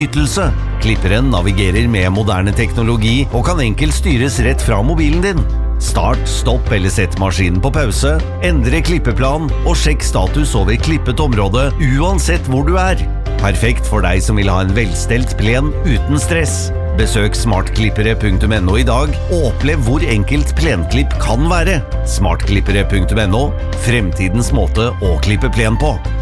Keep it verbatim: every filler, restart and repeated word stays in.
Ytelse. Klipperen navigerer med moderne teknologi og kan enkelt styres rett fra mobilen din. Start, stopp eller sett maskinen på pause, endre klippeplan og sjekk status over klippet område uansett hvor du er. Perfekt for deg som vil ha en velstelt plen uten stress. Besøk smartklippere punktum no i dag og opplev hvor enkelt plenklipp kan være. smartklippere punktum no, fremtidens måte å klippe plen på.